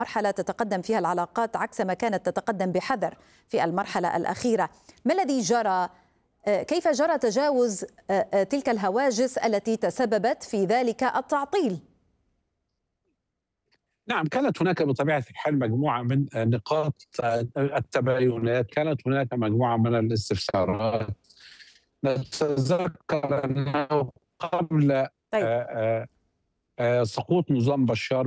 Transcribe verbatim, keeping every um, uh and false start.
مرحلة تتقدم فيها العلاقات عكس ما كانت تتقدم بحذر في المرحلة الأخيرة. ما الذي جرى؟ كيف جرى تجاوز تلك الهواجس التي تسببت في ذلك التعطيل؟ نعم، كانت هناك بطبيعة الحال مجموعة من نقاط التباينات، كانت هناك مجموعة من الاستفسارات. نتذكر أنه قبل طيب. سقوط نظام بشار